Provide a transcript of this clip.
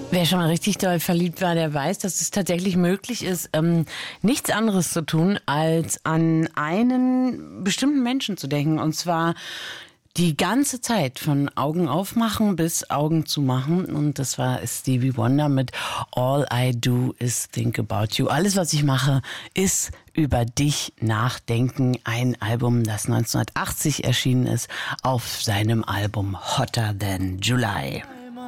Wer schon mal richtig doll verliebt war, der weiß, dass es tatsächlich möglich ist, nichts anderes zu tun, als an einen bestimmten Menschen zu denken. Und zwar die ganze Zeit, von Augen aufmachen bis Augen zumachen. Und das war Stevie Wonder mit All I Do Is Think About You. Alles, was ich mache, ist über dich nachdenken. Ein Album, das 1980 erschienen ist, auf seinem Album Hotter Than July.